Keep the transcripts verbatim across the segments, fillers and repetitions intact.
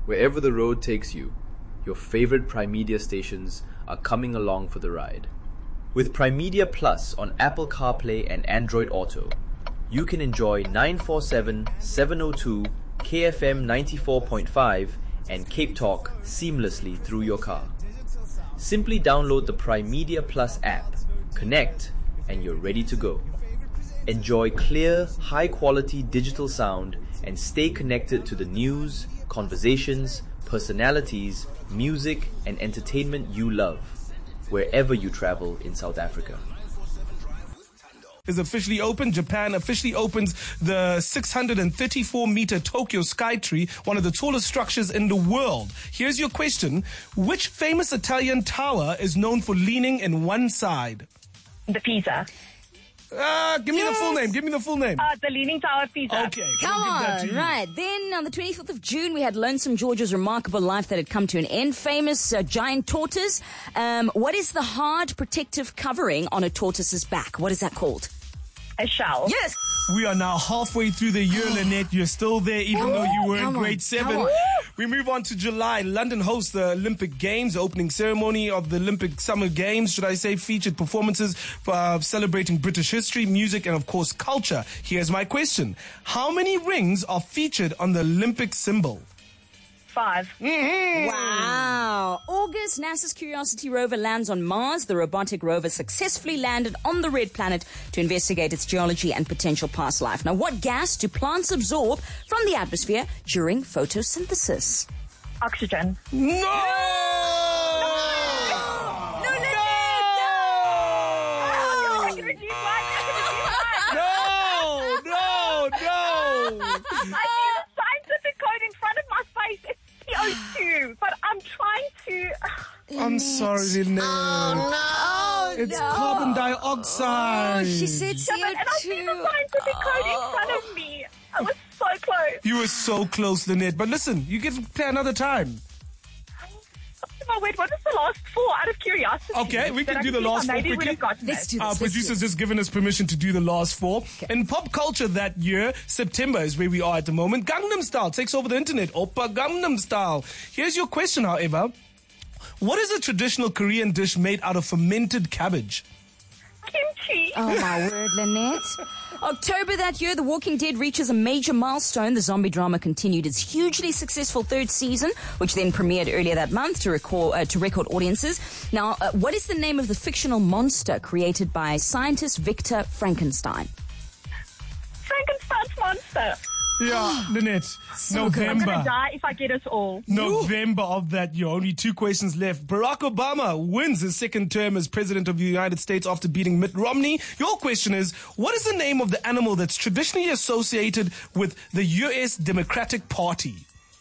Wherever the road takes you, your favorite Prime Media stations are coming along for the ride. With Prime Media Plus on Apple CarPlay and Android Auto, you can enjoy nine forty-seven, seven oh two, K F M ninety-four point five and Cape Talk seamlessly through your car. Simply download the Prime Media Plus app, connect, and you're ready to go. Enjoy clear, high-quality digital sound and stay connected to the news, conversations, personalities, music, and entertainment you love, wherever you travel in South Africa. Is officially open. Japan officially opens the six hundred thirty-four meter Tokyo Skytree, one of the tallest structures in the world. Here's your question. Which famous Italian tower is known for leaning in one side? The Pisa. Uh, give me yes. the full name. Give me the full name. Uh, the Leaning Tower of Pisa. Okay. Come on. Right. Then on the twenty-fifth of June, we had Lonesome George's remarkable life that had come to an end. Famous uh, giant tortoise. Um, what is the hard protective covering on a tortoise's back? What is that called? A shell. Yes. We are now halfway through the year, Lynette. You're still there, even Come though you were on, in grade on, seven. We move on to July. London hosts the Olympic Games. The opening ceremony of the Olympic Summer Games, should I say, featured performances uh, celebrating British history, music, and, of course, culture. Here's my question. How many rings are featured on the Olympic symbol? Five. Mm-hmm. Wow. August, NASA's Curiosity rover lands on Mars. The robotic rover successfully landed on the red planet to investigate its geology and potential past life. Now, what gas do plants absorb from the atmosphere during photosynthesis? Oxygen. No! No, no, no, no, no, no. I see the scientific code in front of my face. It's C O two, but I'm trying to... I'm sorry, Lynette. Oh, no. It's no. carbon dioxide. Oh, she said C O two. Yeah, and I see the scientific code in front of me. I was so close. You were so close, Lynette. But listen, you get to play another time. Oh, wait, what is the last four out of curiosity? Okay, we can That do I the think last I four maybe would quickly. have gotten Let's it. do this. Our let's do producer's this. just given us permission to do the last four. Okay. In pop culture that year, September is where we are at the moment. Gangnam Style takes over the internet. Oppa Gangnam Style. Here's your question, however. What is a traditional Korean dish made out of fermented cabbage? Kimchi. Oh, my word, Lynette. October that year, The Walking Dead reaches a major milestone. The zombie drama continued its hugely successful third season, which then premiered earlier that month to record, uh, to record audiences. Now, uh, what is the name of the fictional monster created by scientist Victor Frankenstein? Frankenstein's monster. Yeah, Lynette. So good. I'm November. going to die if I get us all. November of that year. Only two questions left. Barack Obama wins his second term as president of the United States after beating Mitt Romney. Your question is, what is the name of the animal that's traditionally associated with the U S Democratic Party?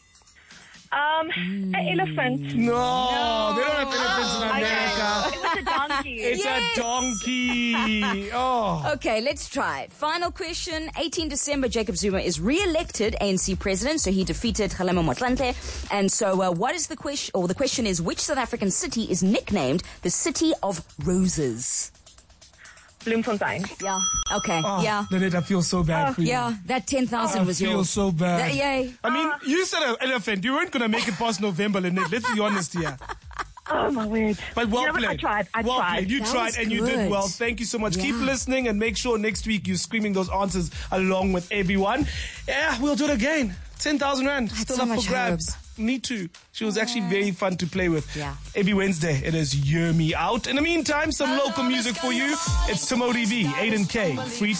Um, an elephant. No, no, they don't have elephants in America. Okay. It was a donkey. It's Yes. a donkey. Oh. Okay, let's try it. Final question. eighteenth December, Jacob Zuma is re-elected A N C president, so he defeated Kgalema Motlanthe. And so uh, what is the question, or the question is, which South African city is nicknamed the City of Roses? Bloemfontein. Yeah, okay, Oh, yeah. Lynette, I feel so bad for you. Yeah, that ten thousand I was feel yours. so bad. That- yay. I mean, you said an elephant. You weren't going to make it past November, Lynette. Let's be honest here. Oh, my word. But well You know what? played. I tried. I well tried. played. You That tried was and you did good. well. Thank you so much. Keep Yeah. listening and make sure next week you're screaming those answers along with everyone. Yeah, we'll do it again. ten thousand rand. Still so up much for grabs. hopes. Me too. She was actually very fun to play with. Yeah. Every Wednesday, it is Year Me Out. In the meantime, some local music for you. It's Timoti V, Aiden K, Free